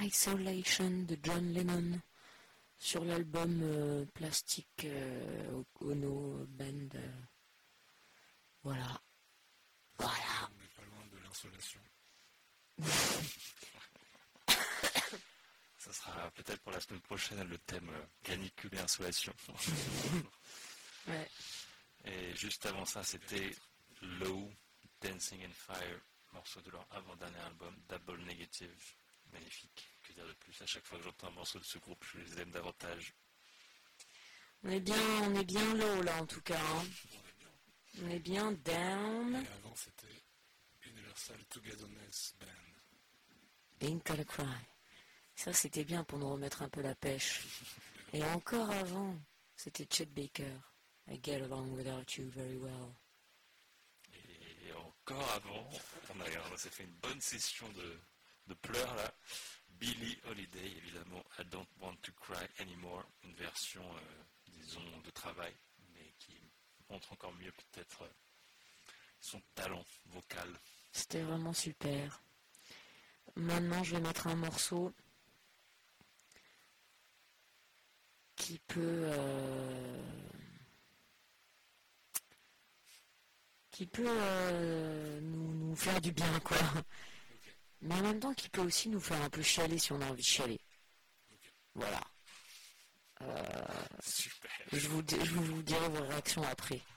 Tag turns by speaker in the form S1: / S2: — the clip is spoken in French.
S1: Isolation de John Lennon sur l'album Plastic Ono Band. Voilà. Voilà.
S2: On n'est pas loin de l'insolation.
S3: Ça sera peut-être pour la semaine prochaine le thème canicule et insolation.
S1: Ouais.
S3: Et juste avant ça, c'était Low, Dancing and Fire, morceau de leur avant-dernier album, Double Negative. Magnifique. Que dire de plus? À chaque fois que j'entends un morceau de ce groupe, je les aime davantage.
S1: On est bien low là en tout cas. Hein. On est bien down.
S2: Et avant c'était Universal Togetherness Band.
S1: Ain't Gonna Cry. Ça c'était bien pour nous remettre un peu la pêche. Et encore avant, c'était Chet Baker. I get along without you very well.
S3: Et encore avant, on s'est fait une bonne session de pleurs là. Billie Holiday, évidemment, I Don't Want to Cry Anymore, une version, disons, de travail, mais qui montre encore mieux peut-être son talent vocal.
S1: C'était vraiment super. Maintenant, je vais mettre un morceau qui peut nous faire du bien, quoi. Mais en même temps, qui peut aussi nous faire un peu chialer si on a envie de chialer. Voilà.
S3: Super.
S1: Je vous dirai vos réactions après.